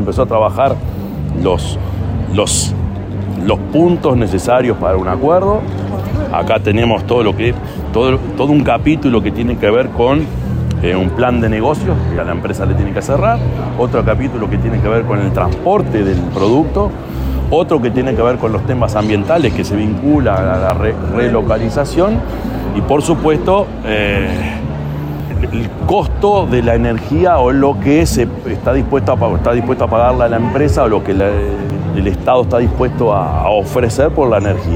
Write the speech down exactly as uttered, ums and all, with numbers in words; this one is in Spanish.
empezó a trabajar los, los, los puntos necesarios para un acuerdo. Acá tenemos todo lo que todo, todo un capítulo que tiene que ver con eh, un plan de negocios que a la empresa le tiene que cerrar, otro capítulo que tiene que ver con el transporte del producto, otro que tiene que ver con los temas ambientales que se vincula a la re- relocalización y por supuesto eh, el costo de la energía o lo que se está dispuesto a, está dispuesto a pagarle a la empresa o lo que la, el Estado está dispuesto a, a ofrecer por la energía.